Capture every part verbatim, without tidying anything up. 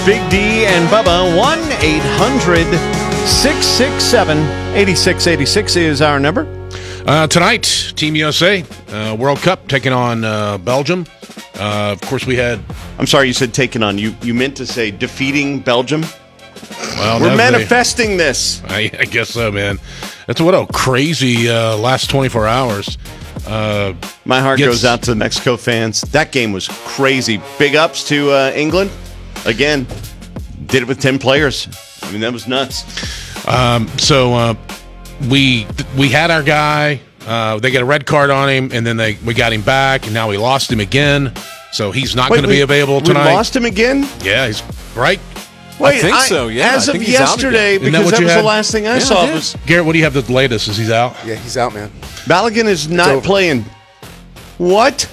Big D and Bubba, one eight hundred six six seven eight six eight six is our number. Uh, tonight, Team U S A, uh, World Cup, taking on uh, Belgium. Uh, of course, we had... I'm sorry, you said taking on. You you meant to say defeating Belgium? Well, We're manifesting they, this. I, I guess so, man. That's what a crazy uh, last twenty-four hours. Uh, My heart gets, goes out to the Mexico fans. That game was crazy. Big ups to uh, England. Again, did it with ten players. I mean, that was nuts. Um, so uh, we we had our guy. Uh, they get a red card on him, and then they we got him back, and now we lost him again. So he's not going to be available tonight. We lost him again? Yeah, he's right. Wait, I think I, so, yeah. As I of think he's yesterday, out because that, that was had? the last thing I yeah, saw. I Was Garrett, what do you have the latest? Is he's out? Yeah, he's out, man. Balogun is not playing. What?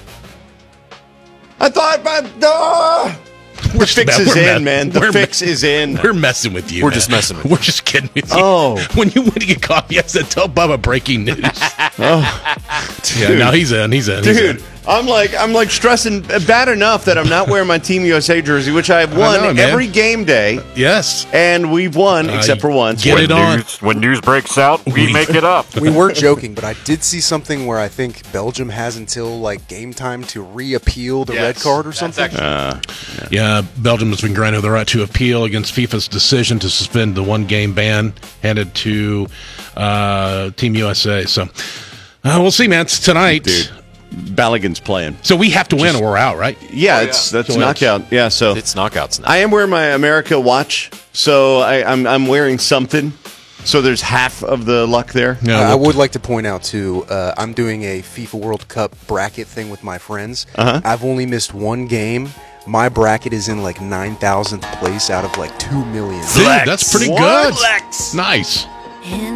I thought about... Uh, the fix is in, man. The fix is in. We're messing with you. We're man. just messing with you. We're just kidding with you. Oh. When you went to get coffee, I said, tell Bubba breaking news. Oh. Yeah, no, he's in. He's in. Dude, he's in. I'm like I'm like stressing bad enough that I'm not wearing my Team U S A jersey, which I have won I know, man. every game day, Yes. and we've won Uh, except for once. Get when it on. News, when news breaks out, we We- make it up. We were joking, but I did see something where I think Belgium has until like game time to reappeal the Yes, red card or that's something. actually- Uh, Yeah, Belgium has been granted the right to appeal against FIFA's decision to suspend the one-game ban handed to uh, Team U S A. So uh, we'll see, man. It's tonight. Dude, Balogun's playing. So we have to win or we're out, right? Yeah, it's that's So knockout. Yeah, so It's knockouts now. I am wearing my America watch, so I, I'm I'm wearing something. So there's half of the luck there. Uh, No, I we'll- would like to point out too. Uh, I'm doing a FIFA World Cup bracket thing with my friends. Uh-huh. I've only missed one game. My bracket is in like nine thousandth place out of like two million. Dude, that's pretty What? good. Flex. Nice. In